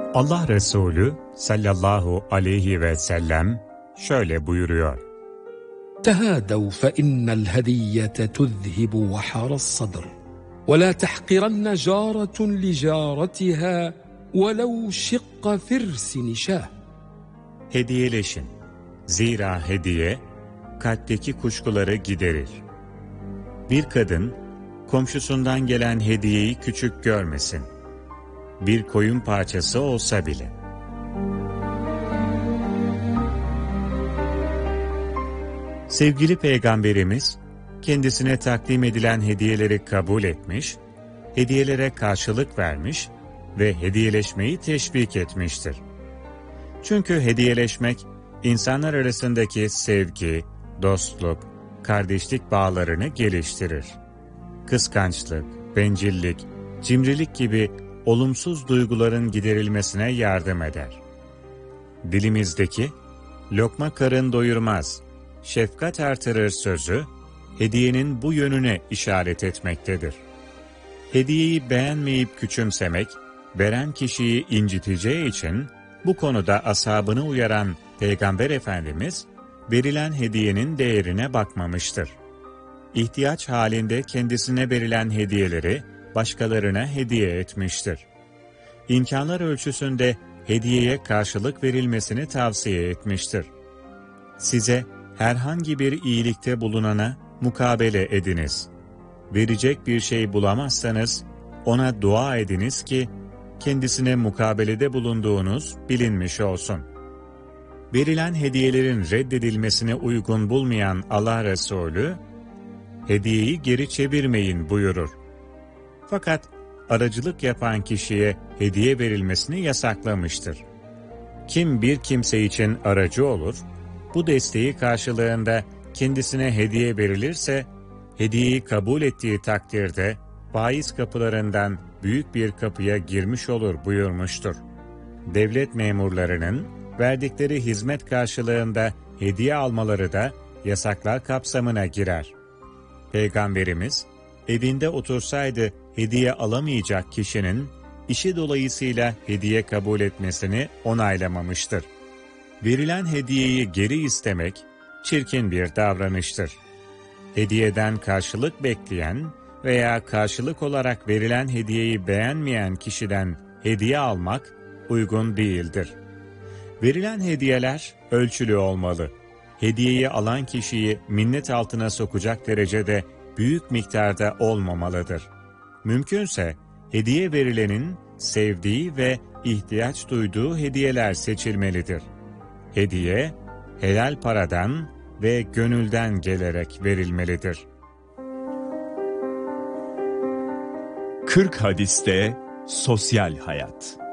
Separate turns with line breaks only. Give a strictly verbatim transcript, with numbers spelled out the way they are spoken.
Allah Resulü sallallahu aleyhi ve sellem şöyle buyuruyor:
تهادوا فإن الهدية تذهب وحر الصدر ولا تحقرن جارة لجارتها ولو شق فرس نشاه.
Hediyeleşin. Zira hediye kalpteki kuşkuları giderir. Bir kadın komşusundan gelen hediyeyi küçük görmesin. Bir koyun parçası olsa bile. Sevgili Peygamberimiz, kendisine takdim edilen hediyeleri kabul etmiş, hediyelere karşılık vermiş ve hediyeleşmeyi teşvik etmiştir. Çünkü hediyeleşmek, insanlar arasındaki sevgi, dostluk, kardeşlik bağlarını geliştirir. Kıskançlık, bencillik, cimrilik gibi olumsuz duyguların giderilmesine yardım eder. Dilimizdeki "lokma karın doyurmaz, şefkat artırır" sözü, hediyenin bu yönüne işaret etmektedir. Hediyeyi beğenmeyip küçümsemek, veren kişiyi inciteceği için bu konuda ashabını uyaran Peygamber Efendimiz, verilen hediyenin değerine bakmamıştır. İhtiyaç halinde kendisine verilen hediyeleri başkalarına hediye etmiştir. İmkanlar ölçüsünde hediyeye karşılık verilmesini tavsiye etmiştir. Size herhangi bir iyilikte bulunana mukabele ediniz. Verecek bir şey bulamazsanız ona dua ediniz ki kendisine mukabelede bulunduğunuz bilinmiş olsun. Verilen hediyelerin reddedilmesine uygun bulmayan Allah Resulü, hediyeyi geri çevirmeyin buyurur. Fakat aracılık yapan kişiye hediye verilmesini yasaklamıştır. Kim bir kimse için aracı olur, bu desteği karşılığında kendisine hediye verilirse, hediyeyi kabul ettiği takdirde faiz kapılarından büyük bir kapıya girmiş olur buyurmuştur. Devlet memurlarının verdikleri hizmet karşılığında hediye almaları da yasaklar kapsamına girer. Peygamberimiz, evinde otursaydı hediye alamayacak kişinin işi dolayısıyla hediye kabul etmesini onaylamamıştır. Verilen hediyeyi geri istemek çirkin bir davranıştır. Hediyeden karşılık bekleyen veya karşılık olarak verilen hediyeyi beğenmeyen kişiden hediye almak uygun değildir. Verilen hediyeler ölçülü olmalı. Hediyeyi alan kişiyi minnet altına sokacak derecede büyük miktarda olmamalıdır. Mümkünse hediye verilenin sevdiği ve ihtiyaç duyduğu hediyeler seçilmelidir. Hediye, helal paradan ve gönülden gelerek verilmelidir.
kırk hadiste sosyal hayat.